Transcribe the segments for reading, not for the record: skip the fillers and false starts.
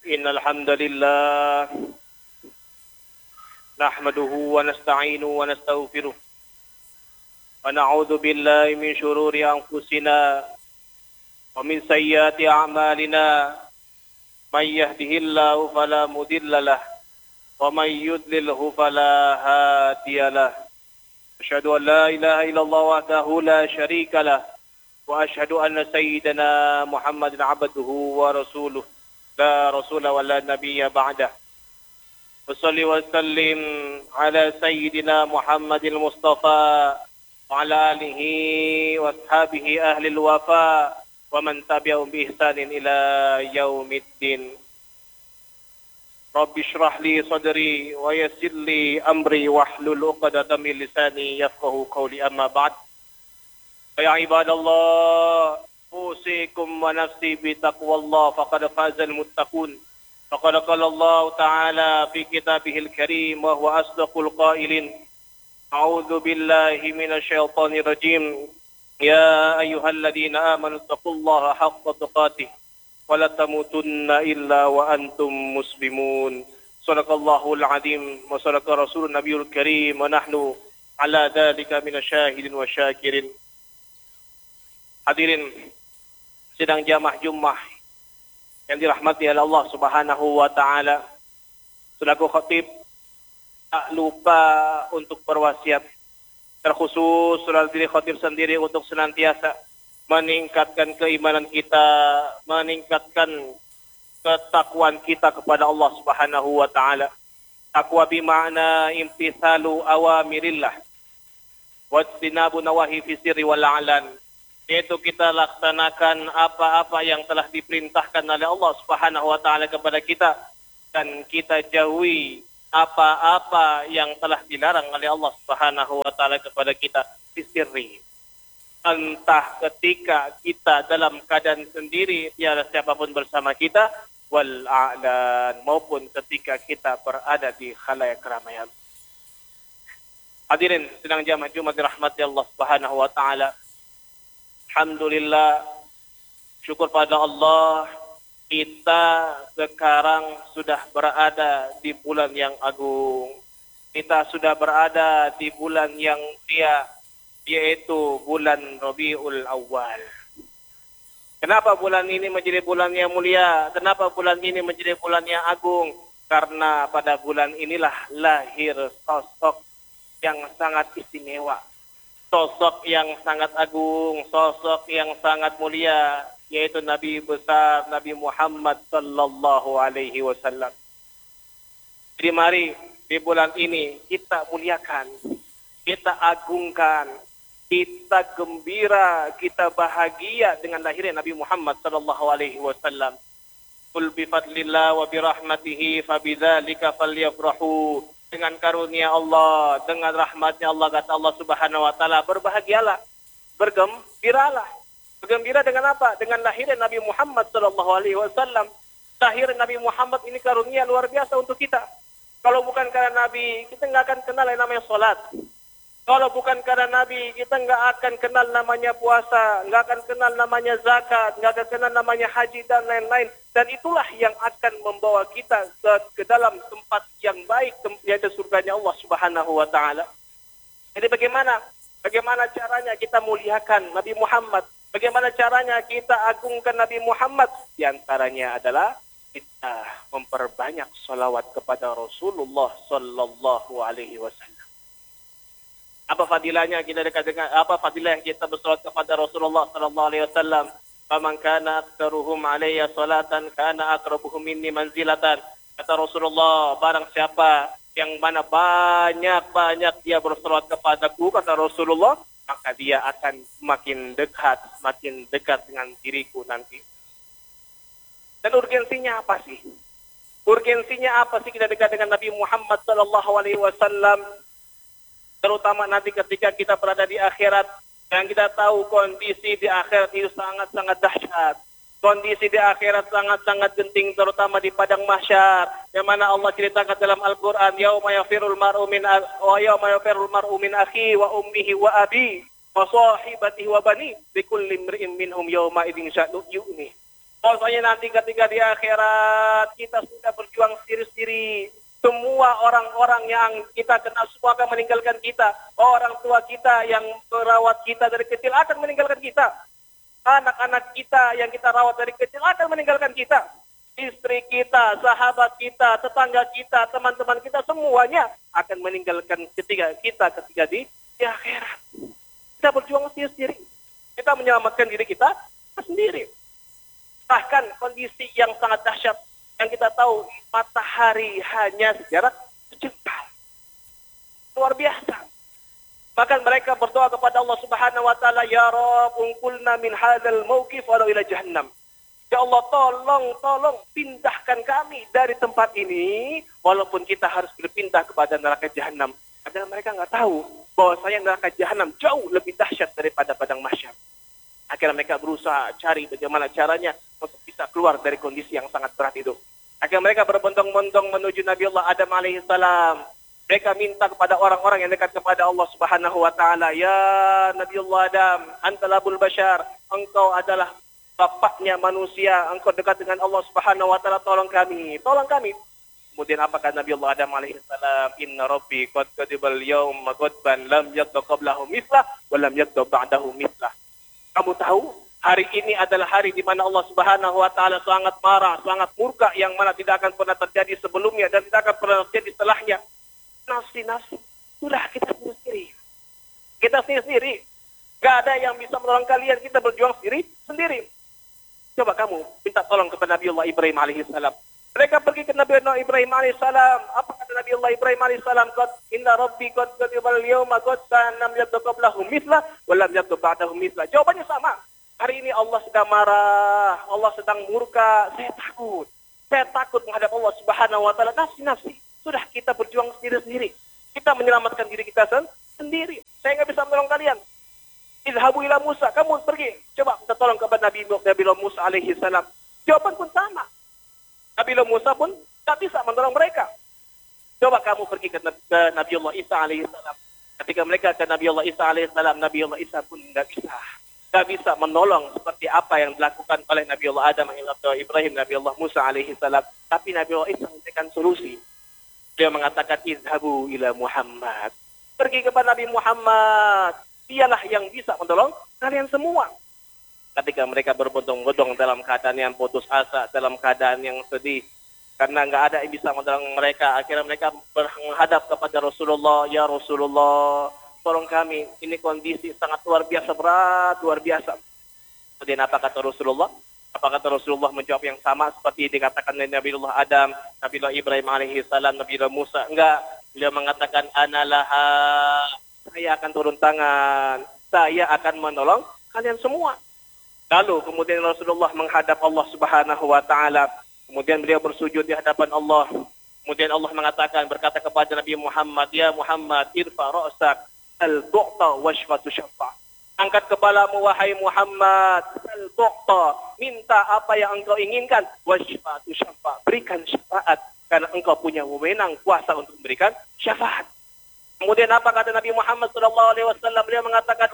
إن الحمد لله نحمده ونستعينه ونستغفره ونعوذ بالله من شرور أنفسنا ومن سيئات أعمالنا من يهده الله فلا مضل له ومن يضلله فلا هادي له أشهد أن لا إله إلا الله وحده لا شريك له وأشهد أن سيدنا محمد عبده ورسوله لا رسول ولا نبي بعده وصلي وسلم على سيدنا محمد المصطفى وعلى آله وأصحابه أهل الوفاء ومن تبعهم بإحسان إلى يوم الدين رب اشرح لي صدري ويسر لي أمري واحلل عقدة من لساني يفقهوا قولي أما بعد فيا عباد الله أوصيكم ونفسي بتقوى الله فقد فاز المتقون فقد قال الله تعالى في كتابه الكريم وهو أصدق القائلين أعوذ بالله من الشيطان الرجيم يا أيها الذين آمنوا اتقوا الله حق تقاته ولا تموتن إلا وأنتم مسلمون صدق الله العظيم وصدق رسول النبي الكريم ونحن على ذلك من الشاهدين والشاكرين. Hadirin sidang jamaah Jummah yang dirahmati oleh Allah Subhanahu wa taala. Selaku khatib tak lupa untuk berwasiat, terkhusus saudara diri khatib sendiri untuk senantiasa meningkatkan keimanan kita, meningkatkan ketakwaan kita kepada Allah Subhanahu wa taala. Takwa bermakna imtithalu awamirillah wa ijtinabu nawahi fi sirri wal a'lan. Yaitu kita laksanakan apa-apa yang telah diperintahkan oleh Allah Subhanahu wa taala kepada kita dan kita jauhi apa-apa yang telah dilarang oleh Allah Subhanahu wa taala kepada kita fisirri. Entah ketika kita dalam keadaan sendiri tiada siapapun bersama kita wal a'lan maupun ketika kita berada di khalayak keramaian. Hadirin sidang jamaah Jumat dirahmati Allah Subhanahu wa taala. Alhamdulillah, syukur pada Allah, kita sekarang sudah berada di bulan yang agung. Kita sudah berada di bulan yang mulia, yaitu bulan Rabiul Awal. Kenapa bulan ini menjadi bulan yang mulia? Kenapa bulan ini menjadi bulan yang agung? Karena pada bulan inilah lahir sosok yang sangat istimewa. Sosok yang sangat agung, sosok yang sangat mulia, yaitu Nabi besar Nabi Muhammad sallallahu alaihi wasallam. Jadi mari di bulan ini kita muliakan, kita agungkan, kita gembira, kita bahagia dengan lahirnya Nabi Muhammad sallallahu alaihi wasallam. Qul bi fadlillah wa bi rahmatihi fabidzalika falyafrahu. Dengan karunia Allah, dengan rahmatnya Allah, kata Allah Subhanahu wa taala, berbahagialah, bergembiralah. Bergembira dengan apa? Dengan lahirnya Nabi Muhammad sallallahu alaihi wasallam. Lahir Nabi Muhammad ini karunia luar biasa untuk kita. Kalau bukan karena Nabi, kita enggak akan kenal yang namanya salat. Kalau bukan karena Nabi, kita enggak akan kenal namanya puasa, enggak akan kenal namanya zakat, enggak akan kenal namanya haji dan lain-lain. Dan itulah yang akan membawa kita ke dalam tempat yang baik, yaitu surganya Allah Subhanahu wa taala. Jadi bagaimana caranya kita muliakan Nabi Muhammad? Bagaimana caranya kita agungkan Nabi Muhammad? Di antaranya adalah kita memperbanyak salawat kepada Rasulullah sallallahu alaihi wasallam. Apa fadilahnya kita dekat dengan fadilah kita bersolat kepada Rasulullah sallallahu alaihi wasallam? Faman kana aktsaruhum alayya salatan kana aqrabuhum minni manzilatan. Kata Rasulullah, barang siapa yang mana banyak dia bersolat kepadaku, kata Rasulullah, maka dia akan makin dekat dengan diriku nanti. Dan urgensinya apa sih? Urgensinya apa sih kita dekat dengan Nabi Muhammad sallallahu alaihi wasallam? Terutama nanti ketika kita berada di akhirat, dan kita tahu kondisi di akhirat itu sangat-sangat dahsyat. Kondisi di akhirat sangat-sangat genting, terutama di padang mahsyar, yang mana Allah ceritakan dalam Al-Quran, yauma yafirul mar'u min akhi wa ummihi wa abi wa sahibatihi wa bani likulli imri'in minhum yawma idzin sya'nu yu'ni. Bahwasanya nanti ketika di akhirat kita sudah berjuang sendiri-sendiri. Semua orang-orang yang kita kenal semua akan meninggalkan kita. Orang tua kita yang merawat kita dari kecil akan meninggalkan kita. Anak-anak kita yang kita rawat dari kecil akan meninggalkan kita. Istri kita, sahabat kita, tetangga kita, teman-teman kita semuanya akan meninggalkan ketika di akhirat. Kita berjuang sendiri-sendiri. Kita menyelamatkan diri kita sendiri. Bahkan kondisi yang sangat dahsyat yang kita tahu matahari hanya sejarak sejengkal. Luar biasa. Bahkan mereka berdoa kepada Allah Subhanahu wa taala, ya Rabb, unqulna min hadzal mauqif wa ila jahannam. Ya Allah, tolong pindahkan kami dari tempat ini walaupun kita harus berpindah kepada neraka jahanam. Padahal mereka nggak tahu bahwasanya neraka jahanam jauh lebih dahsyat daripada padang mahsyar. Akhirnya mereka berusaha cari bagaimana caranya untuk bisa keluar dari kondisi yang sangat berat itu. Akhirnya mereka berbondong-bondong menuju Nabi Allah Adam alaihissalam. Mereka minta kepada orang-orang yang dekat kepada Allah Subhanahu wa taala, ya Nabi Allah Adam, antal abul bashar, engkau adalah bapaknya manusia, engkau dekat dengan Allah Subhanahu wa taala, tolong kami. Kemudian apakah Nabi Allah Adam alaihissalam, inna rabbi qad kadibal yawma qadban lam yaqda qablahu mithlah wa lam yaqda ba'dahu mithlah. Kamu tahu, hari ini adalah hari di mana Allah Subhanahu wa taala sangat marah, sangat murka yang mana tidak akan pernah terjadi sebelumnya dan tidak akan pernah terjadi setelahnya. Nafsi. Sudah kita sendiri. Kita sendiri. Gak ada yang bisa menolong kalian, kita berjuang sendiri. Coba kamu minta tolong kepada Nabi Allah Ibrahim alaihissalam. Mereka pergi ke Nabi Allah Ibrahim alaihissalam. Apa kata Nabi Allah Ibrahim alaihissalam? Inna rabbi qad kadibal yawma qadban lam yaqda qablahu mithlah wa lam yaqda ba'dahu mithlah. Jawabannya sama. Hari ini Allah sedang marah, Allah sedang murka. Saya takut menghadap Allah Subhanahu wa taala. Nafsi. Sudah kita berjuang sendiri-sendiri. Kita menyelamatkan diri kita sendiri. Saya nggak bisa menolong kalian. Idhabu ila Musa, kamu pergi. Coba minta tolong kepada Nabi Musa alaihi salam. Jawaban pun sama. Nabi Musa pun tak bisa menolong mereka. Coba kamu pergi ke Nabi Allah Isa alaihi salam. Ketika mereka ke Nabi Allah Isa alaihi salam, Nabi Allah Isa pun nggak bisa menolong seperti apa yang dilakukan oleh Nabi Allah Adam, Nabi Allah Ibrahim, Nabi Allah Musa alaihi salam. Tapi Nabi Allah Isa memberikan solusi. Dia mengatakan, izhabu ila Muhammad. Pergi kepada Nabi Muhammad. Dialah yang bisa menolong kalian semua. Ketika mereka berbondong-bondong dalam keadaan yang putus asa, dalam keadaan yang sedih, karena nggak ada yang bisa menolong mereka, akhirnya mereka menghadap kepada Rasulullah, ya Rasulullah, tolong kami, ini kondisi sangat luar biasa berat, luar biasa. Kemudian apa kata Rasulullah? Apa kata Rasulullah menjawab yang sama seperti dikatakan oleh Nabi Allah Adam, Nabi Allah Ibrahim alaihi salam, Nabi Allah Musa? Enggak, beliau mengatakan, analaha, saya akan turun tangan, saya akan menolong kalian semua. Lalu kemudian Rasulullah menghadap Allah Subhanahu wa taala. Kemudian beliau bersujud di hadapan Allah. Kemudian Allah mengatakan, berkata kepada Nabi Muhammad, ya Muhammad, irfa ra'sak al-tu'ta washfatu syafa'. Angkat kepalamu wahai Muhammad, al-tu'ta, minta apa yang engkau inginkan, washfatu syafa', berikan syafaat karena engkau punya wewenang kuasa untuk memberikan syafaat. Kemudian apa kata Nabi Muhammad SAW? Beliau mengatakan,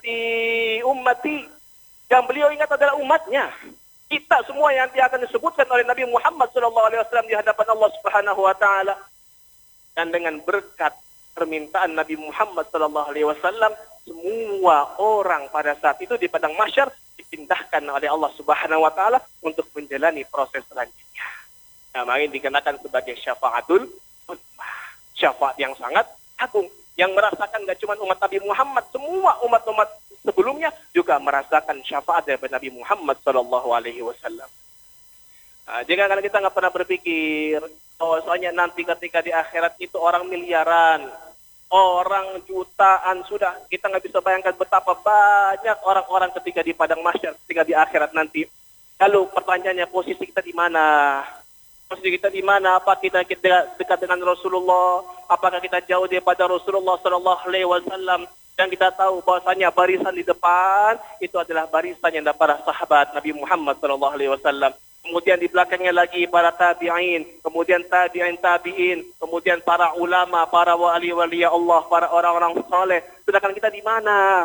ummati. Yang beliau ingat adalah umatnya. Kita semua yang nanti akan disebutkan oleh Nabi Muhammad SAW di hadapan Allah Subhanahu wa taala. Dan dengan berkat permintaan Nabi Muhammad SAW, semua orang pada saat itu di padang mahsyar dipindahkan oleh Allah Subhanahu wa taala untuk menjalani proses selanjutnya. Nah, ini dikenakan sebagai syafaatul ummah. Syafaat yang sangat agung. Yang merasakan gak cuma umat Nabi Muhammad, semua umat-umat sebelumnya juga merasakan syafaat dari Nabi Muhammad SAW. Nah, jika kita nggak pernah berpikir, soalnya nanti ketika di akhirat itu orang miliaran, orang jutaan, sudah kita nggak bisa bayangkan betapa banyak orang-orang ketika di padang mahsyar, ketika di akhirat nanti. Lalu pertanyaannya, posisi kita di mana? Posisi kita di mana? Apa kita dekat dengan Rasulullah? Apakah kita jauh daripada Rasulullah SAW? Dan kita tahu bahwasanya barisan di depan itu adalah barisan yang para sahabat Nabi Muhammad SAW. Kemudian di belakangnya lagi para tabi'in, kemudian tabi'in, kemudian para ulama, para wali-wali Allah, para orang-orang saleh. Sedangkan kita di mana?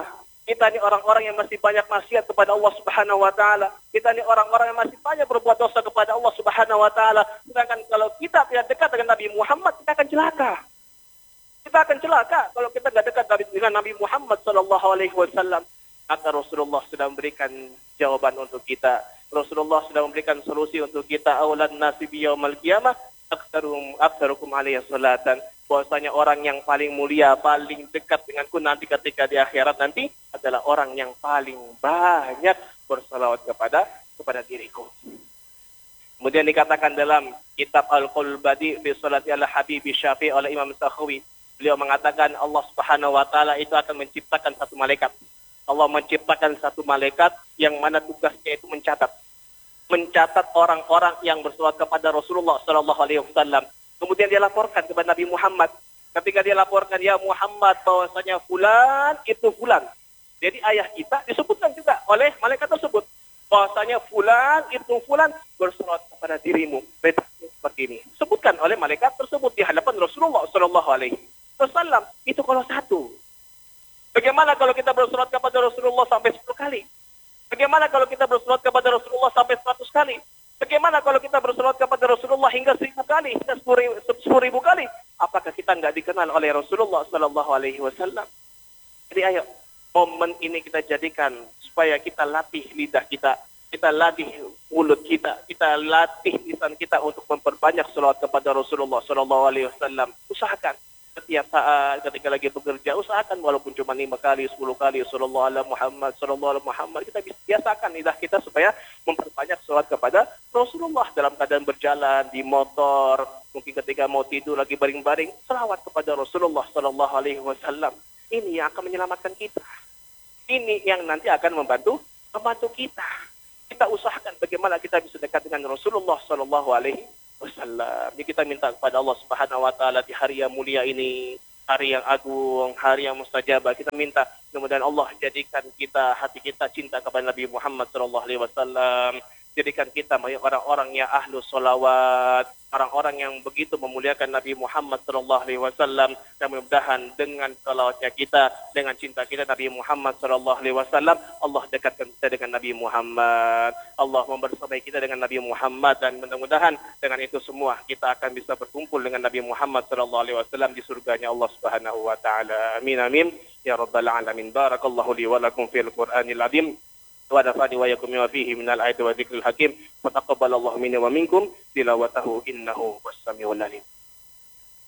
Kita ini orang-orang yang masih banyak maksiat kepada Allah Subhanahu wa taala. Kita ini orang-orang yang masih banyak berbuat dosa kepada Allah Subhanahu wa taala. Sedangkan kalau kita tidak dekat dengan Nabi Muhammad, kita akan celaka. Kita akan celaka kalau kita tidak dekat dengan Nabi Muhammad sallallahu alaihi wasallam. Maka Rasulullah sudah memberikan jawaban untuk kita. Rasulullah sudah memberikan solusi untuk kita. Aulan nasi biyaumal qiyamah aktsarukum alaihi salatan. Bahwasanya orang yang paling mulia, paling dekat denganku nanti ketika di akhirat nanti adalah orang yang paling banyak bersalawat kepada diriku. Kemudian dikatakan dalam kitab Al-Qaul Badi fi Salati ala Habibi Syafi'i oleh Imam Sakhawi, beliau mengatakan Allah Subhanahu wa taala itu akan menciptakan satu malaikat. Allah menciptakan satu malaikat yang mana tugasnya itu mencatat orang-orang yang bersalawat kepada Rasulullah sallallahu alaihi wasallam. Kemudian dia laporkan kepada Nabi Muhammad. Ketika dia laporkan, ya Muhammad, bahwasanya fulan itu fulan. Jadi ayah kita disebutkan juga oleh malaikat tersebut. Bahwasanya fulan itu fulan bersalawat kepada dirimu. Seperti ini. Sebutkan oleh malaikat tersebut di hadapan Rasulullah sallallahu alaihi wasallam. Itu kalau satu. Bagaimana kalau kita bersalawat kepada Rasulullah sampai 10 kali? Bagaimana kalau kita bersalawat kepada Rasulullah sampai 100 kali? Bagaimana kalau kita bersalawat kepada Rasulullah hingga 1000 kali, hingga 10.000 kali? Apakah kita nggak dikenal oleh Rasulullah Sallallahu Alaihi Wasallam? Jadi ayo, momen ini kita jadikan supaya kita latih lidah kita latih mulut kita latih lisan kita untuk memperbanyak salawat kepada Rasulullah Sallallahu Alaihi Wasallam. Usahakan setiap saat ketika lagi bekerja, usahakan walaupun cuma 5 kali, 10 kali sallallahu alaihi Muhammad, kita biasakan lidah kita supaya memperbanyak salawat kepada Rasulullah dalam keadaan berjalan, di motor, mungkin ketika mau tidur lagi baring-baring, salawat kepada Rasulullah sallallahu alaihi wasallam. Ini yang akan menyelamatkan kita. Ini yang nanti akan membantu kita. Kita usahakan bagaimana kita bisa dekat dengan Rasulullah sallallahu alaihi wasallam. Jadi kita minta kepada Allah Subhanahu wa taala di hari yang mulia ini, hari yang agung, hari yang mustajabah, kita minta mudah-mudahan Allah jadikan hati kita cinta kepada Nabi Muhammad sallallahu alaihi wasallam. Jadikan kita orang-orang yang ahlu sholawat, orang-orang yang begitu memuliakan Nabi Muhammad sallallahu alaihi wasallam, dan mudah-mudahan dengan sholawatnya kita, dengan cinta kita Nabi Muhammad sallallahu alaihi wasallam, Allah dekatkan kita dengan Nabi Muhammad. Allah membersamai kita dengan Nabi Muhammad, dan mudah-mudahan dengan itu semua kita akan bisa berkumpul dengan Nabi Muhammad sallallahu alaihi wasallam di surganya Allah Subhanahu wa taala. Amin amin ya rabbal alamin. Barakallahu li wa lakum fil Qur'anil azim. Wa nafa'ani wa iyyakum bima fihi minal ayati wa dzikril hakim. Wa taqabbalallahu minni wa minkum tilawatahu innahu was-sami'ul alim.